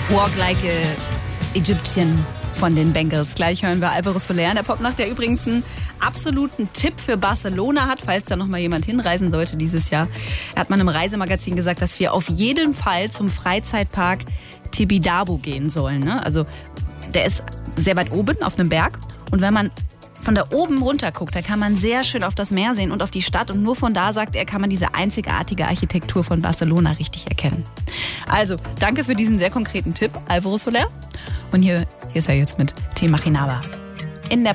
Walk Like a Egyptian von den Bengals. Gleich hören wir Alvaro Soler in der Popnacht, der übrigens einen absoluten Tipp für Barcelona hat, falls da noch mal jemand hinreisen sollte dieses Jahr. Er hat mal im Reisemagazin gesagt, dass wir auf jeden Fall zum Freizeitpark Tibidabo gehen sollen. Ne? Also der ist sehr weit oben auf einem Berg und wenn man von da oben runter guckt, da kann man sehr schön auf das Meer sehen und auf die Stadt und nur von da, sagt er, kann man diese einzigartige Architektur von Barcelona richtig erkennen. Also, danke für diesen sehr konkreten Tipp, Alvaro Soler. Und hier ist er jetzt mit Te Imaginaba in der